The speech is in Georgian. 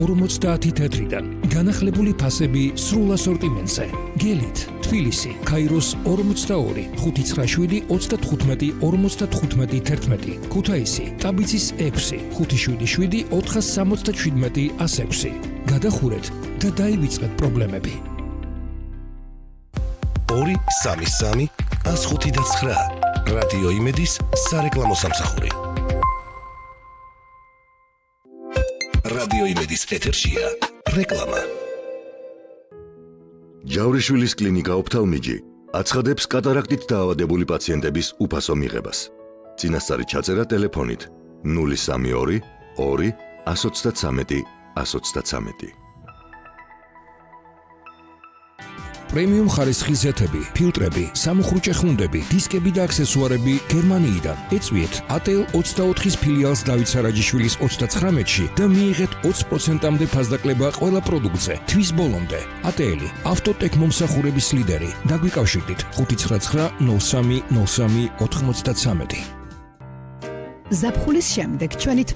50 თეთრიდან განახლებული ფასები სრულ ასორტიმენტზე. გელით, თბილისი, ქაიროს 42, 597, 35, 55, 11, ქუთაისი, ტაბიცის 6, 577, 477, 106. გადახურეთ და დაივიწყეთ პრობლემები. 233 105.9 რადიო იმედის სარეკლამო სამსახური. რადიო იმედის ეთერშია რეკლამა. ჯავრიშვილის კლინიკა ოფთალმიჯი აცხადებს კატარაქტით დაავადებული პაციენტების უფასო მიღებას. წინასწარი ჩაწერა ტელეფონით 032 2 133 133. პრემიუმ ხარისხის ზეთები, ფილტრები, სამუხრუჭე ხუნდები, დისკები და აქსესუარები გერმანიიდან. ეწვიეთ ATL 24-ის ფილიალს დავით სარაჯიშვილის 39-ში და მიიღეთ 20%-მდე ფასდაკლება ყველა პროდუქტზე. თვის ბოლომდე. ATL ავტოტექ მომსახურების ლიდერი. დაგვიკავშირდით 599 03 03 93. ზაფხულის შემდეგ ჩვენი